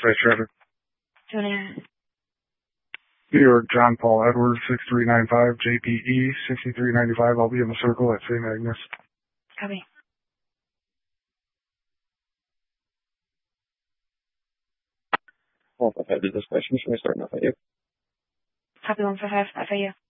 Dispatch traffic. Tuning. New York, John Paul Edwards, 6395, JPE, 6395. I'll be in the circle at St. Agnes. Copy. 155 to dispatch. Mission starting off at you. Copy 155, FAU.